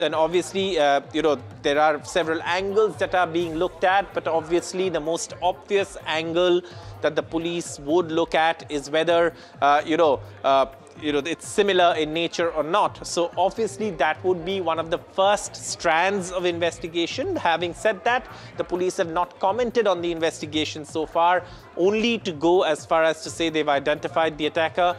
And obviously, there are several angles that are being looked at, but obviously the most obvious angle that the police would look at is whether, it's similar in nature or not. So obviously that would be one of the first strands of investigation. Having said that, the police have not commented on the investigation so far, only to go as far as to say they've identified the attacker.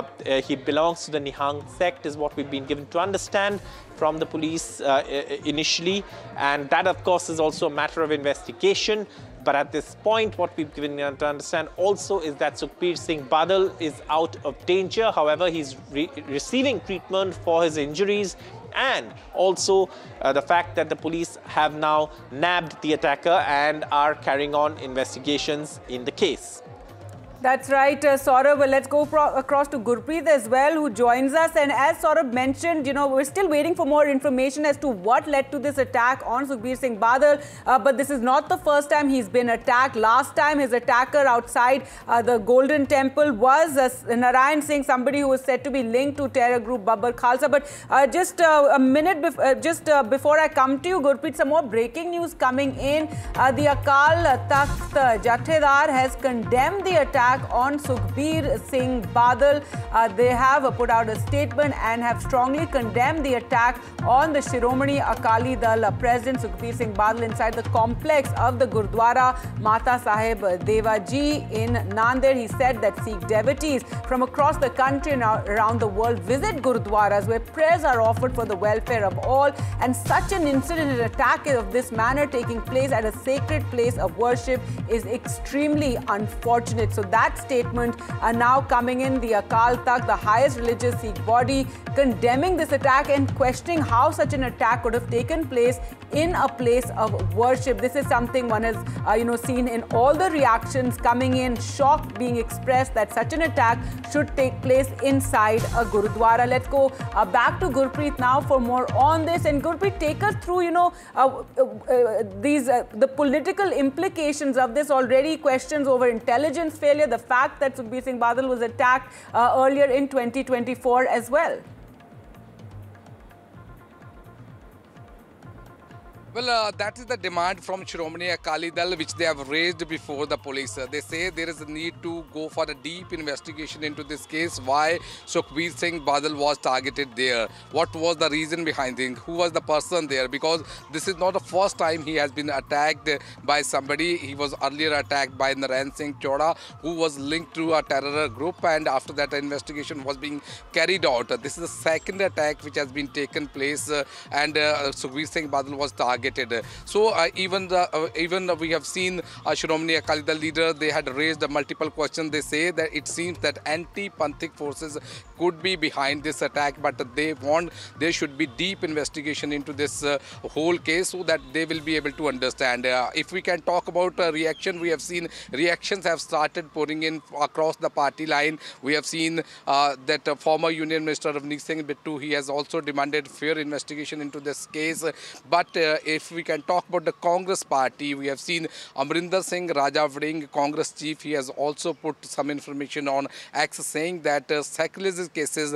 He belongs to the Nihang sect, is what we've been given to understand from the police initially. And that, of course, is also a matter of investigation. But at this point, what we've given to understand also is that Sukhbir Singh Badal is out of danger. However, he's receiving treatment for his injuries, and also the fact that the police have now nabbed the attacker and are carrying on investigations in the case. That's right, Saurabh. Well, let's go across to Gurpreet as well, who joins us. And as Saurabh mentioned, we're still waiting for more information as to what led to this attack on Sukhbir Singh Badal. But this is not the first time he's been attacked. Last time, his attacker outside the Golden Temple was Narayan Singh, somebody who was said to be linked to terror group Babbar Khalsa. But just a minute, before I come to you, Gurpreet, some more breaking news coming in. The Akal Takht Jathedar has condemned the attack on Sukhbir Singh Badal. They have put out a statement and have strongly condemned the attack on the Shiromani Akali Dal President Sukhbir Singh Badal inside the complex of the Gurdwara Mata Sahib Devaji in Nanded. He said that Sikh devotees from across the country and around the world visit Gurdwaras where prayers are offered for the welfare of all, and such an incident, an attack of this manner taking place at a sacred place of worship is extremely unfortunate. So that statement are now coming in. The Akal Takht, the highest religious Sikh body, condemning this attack and questioning how such an attack could have taken place in a place of worship. This is something one has seen in all the reactions coming in, shock being expressed that such an attack should take place inside a Gurudwara. Let's go back to Gurpreet now for more on this. And Gurpreet, take us through the political implications of this. Already questions over intelligence failure, the fact that Sukhbir Singh Badal was attacked earlier in 2024 as well. Well, that is the demand from Shiromani Akali Dal, which they have raised before the police. They say there is a need to go for a deep investigation into this case. Why Sukhbir Singh Badal was targeted there? What was the reason behind it? Who was the person there? Because this is not the first time he has been attacked by somebody. He was earlier attacked by Narayan Singh Choda, who was linked to a terror group, and after that an investigation was being carried out. This is the second attack which has been taken place, and Sukhbir Singh Badal was targeted. So even we have seen Shiromani Akali Dal leader, they had raised multiple questions. They say that it seems that anti-Panthic forces could be behind this attack, but they want there should be deep investigation into this whole case so that they will be able to understand. If we can talk about reaction, we have seen reactions have started pouring in across the party line. We have seen that former Union Minister Ravneet Singh Bittu, he has also demanded fair investigation into this case. But if we can talk about the Congress party, we have seen Amrinder Singh Raja Vading, Congress chief, he has also put some information on X saying that secularism cases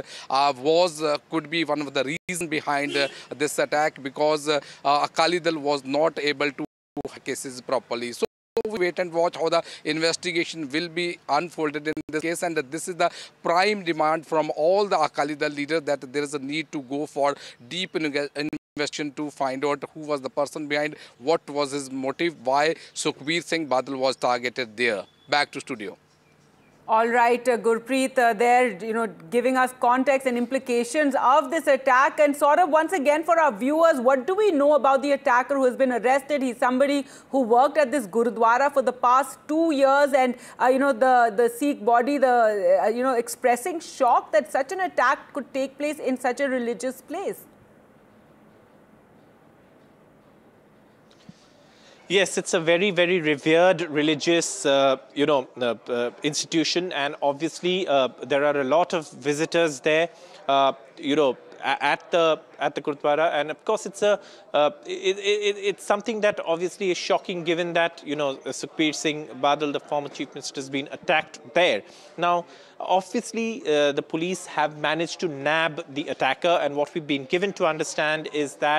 could be one of the reasons behind this attack, because Akali Dal was not able to cases properly. So we wait and watch how the investigation will be unfolded in this case, and this is the prime demand from all the Akali Dal leaders, that there is a need to go for deep investigation to find out who was the person behind, what was his motive, why Sukhbir Singh Badal was targeted there. Back to studio. All right, Gurpreet, there, giving us context and implications of this attack. And Saurabh, once again, for our viewers, what do we know about the attacker who has been arrested? He's somebody who worked at this Gurudwara for the past 2 years, and, the Sikh body, expressing shock that such an attack could take place in such a religious place. Yes, it's a very, very revered religious, institution, and obviously there are a lot of visitors there, at the Gurdwara, and of course it's something that obviously is shocking, given that Sukhbir Singh Badal, the former chief minister, has been attacked there. Now, obviously the police have managed to nab the attacker, and what we've been given to understand is that